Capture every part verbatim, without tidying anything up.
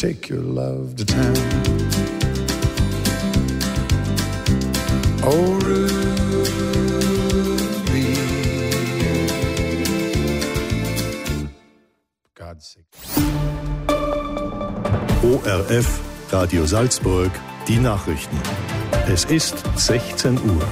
take your love to town. Oh, Ruby. God's sake. O R F, Radio Salzburg, die Nachrichten. Es ist sechzehn Uhr.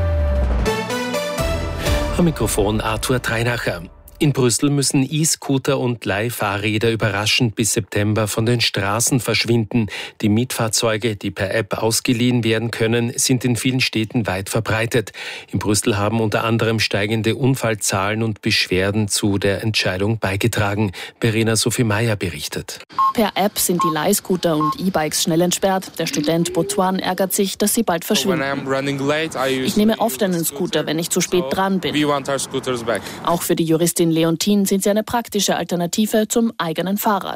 Am Mikrofon Arthur Treinacher. In Brüssel müssen E-Scooter und Leihfahrräder überraschend bis September von den Straßen verschwinden. Die Mietfahrzeuge, die per App ausgeliehen werden können, sind in vielen Städten weit verbreitet. In Brüssel haben unter anderem steigende Unfallzahlen und Beschwerden zu der Entscheidung beigetragen. Verena Sophie Meyer berichtet. Per App sind die Leihscooter und E-Bikes schnell entsperrt. Der Student Botuan ärgert sich, dass sie bald verschwinden. Ich nehme oft einen Scooter, wenn ich zu spät dran bin. Auch für die Juristin Leontine sind sie eine praktische Alternative zum eigenen Fahrrad.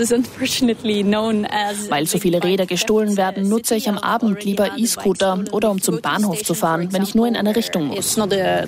Weil so viele Räder gestohlen werden, nutze ich am Abend lieber E-Scooter oder um zum Bahnhof zu fahren, wenn ich nur in eine Richtung muss.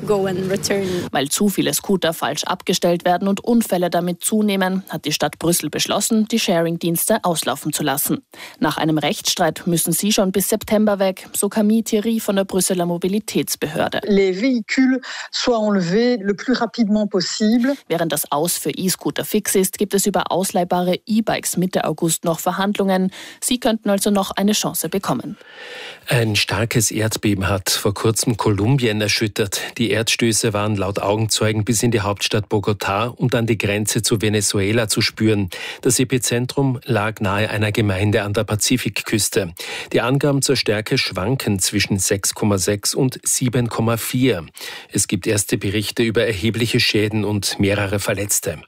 Weil zu viele Scooter falsch abgestellt werden und Unfälle damit zunehmen, hat die Stadt Brüssel beschlossen, die Sharing-Dienste auslaufen zu lassen. Nach einem Rechtsstreit müssen sie schon bis September weg, so Camille Thierry von der Brüsseler Mobilitätsbehörde. Les véhicules soient enlevés le plus rapidement possible. Während das Aus für E-Scooter fix ist, gibt es über ausleihbare E-Bikes Mitte August noch Verhandlungen. Sie könnten also noch eine Chance bekommen. Ein starkes Erdbeben hat vor kurzem Kolumbien erschüttert. Die Erdstöße waren laut Augenzeugen bis in die Hauptstadt Bogotá und an die Grenze zu Venezuela zu spüren. Das Epizentrum lag nahe einer Gemeinde an der Pazifikküste. Die Angaben zur Stärke schwanken zwischen sechs Komma sechs und sieben Komma vier. Es gibt erste Berichte über erhebliche Schäden und mehrere Verletzte.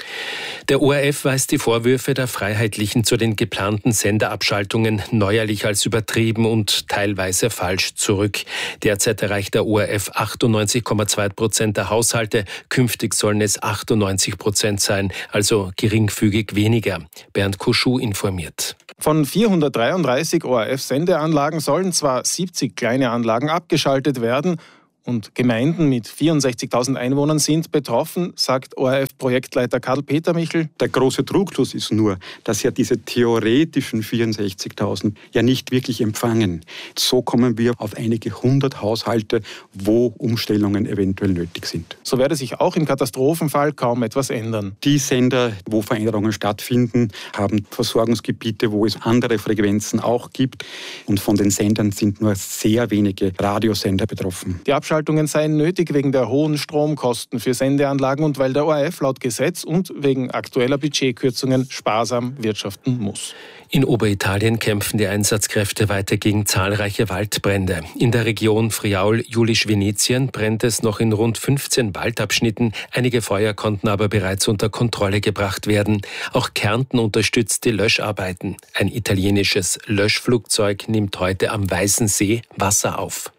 Der O R F weist die Vorwürfe der Freiheitlichen zu den geplanten Senderabschaltungen neuerlich als übertrieben und teilweise falsch zurück. Derzeit erreicht der O R F achtundneunzig Komma zwei Prozent der Haushalte. Künftig sollen es achtundneunzig Prozent sein, also geringfügig weniger. Bernd Kuschuh informiert. Von vierhundertdreiunddreißig O R F-Sendeanlagen sollen zwar siebzig kleine Anlagen abgeschaltet werden, und Gemeinden mit vierundsechzigtausend Einwohnern sind betroffen, sagt O R F-Projektleiter Karl-Peter Michel. Der große Trugschluss ist nur, dass ja diese theoretischen vierundsechzigtausend ja nicht wirklich empfangen. So kommen wir auf einige hundert Haushalte, wo Umstellungen eventuell nötig sind. So werde sich auch im Katastrophenfall kaum etwas ändern. Die Sender, wo Veränderungen stattfinden, haben Versorgungsgebiete, wo es andere Frequenzen auch gibt. Und von den Sendern sind nur sehr wenige Radiosender betroffen. Die Abschaltungen seien nötig wegen der hohen Stromkosten für Sendeanlagen und weil der O R F laut Gesetz und wegen aktueller Budgetkürzungen sparsam wirtschaften muss. In Oberitalien kämpfen die Einsatzkräfte weiter gegen zahlreiche Waldbrände. In der Region Friaul-Julisch-Venetien brennt es noch in rund fünfzehn Waldabschnitten. Einige Feuer konnten aber bereits unter Kontrolle gebracht werden. Auch Kärnten unterstützt die Löscharbeiten. Ein italienisches Löschflugzeug nimmt heute am Weißen See Wasser auf.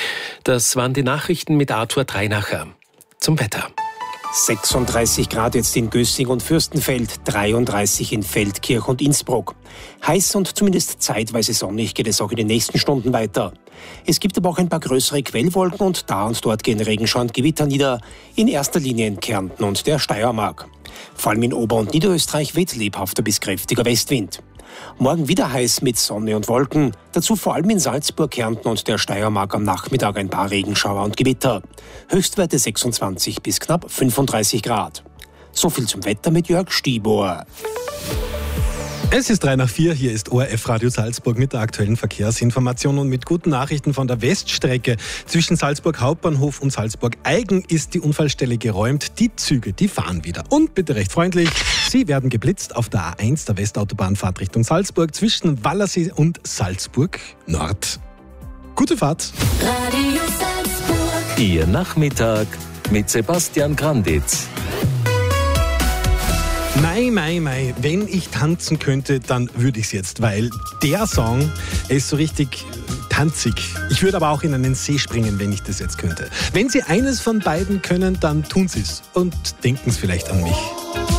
Das waren die Nachrichten mit Arthur Treinacher. Zum Wetter. sechsunddreißig Grad jetzt in Gössing und Fürstenfeld, dreiunddreißig in Feldkirch und Innsbruck. Heiß und zumindest zeitweise sonnig geht es auch in den nächsten Stunden weiter. Es gibt aber auch ein paar größere Quellwolken und da und dort gehen Regenschauer und Gewitter nieder, in erster Linie in Kärnten und der Steiermark. Vor allem in Ober- und Niederösterreich weht lebhafter bis kräftiger Westwind. Morgen wieder heiß mit Sonne und Wolken. Dazu vor allem in Salzburg, Kärnten und der Steiermark am Nachmittag ein paar Regenschauer und Gewitter. Höchstwerte sechsundzwanzig bis knapp fünfunddreißig Grad. So viel zum Wetter mit Jörg Stiebohr. Es ist drei nach vier, hier ist O R F Radio Salzburg mit der aktuellen Verkehrsinformation und mit guten Nachrichten von der Weststrecke. Zwischen Salzburg Hauptbahnhof und Salzburg Eigen ist die Unfallstelle geräumt. Die Züge, die fahren wieder. Und bitte recht freundlich, sie werden geblitzt auf der A eins der Westautobahn-Fahrt Richtung Salzburg zwischen Wallersee und Salzburg Nord. Gute Fahrt. Radio Salzburg. Ihr Nachmittag mit Sebastian Granditz. Mei, mei, mei, wenn ich tanzen könnte, dann würde ich es jetzt, weil der Song ist so richtig tanzig. Ich würde aber auch in einen See springen, wenn ich das jetzt könnte. Wenn Sie eines von beiden können, dann tun Sie es und denken Sie vielleicht an mich.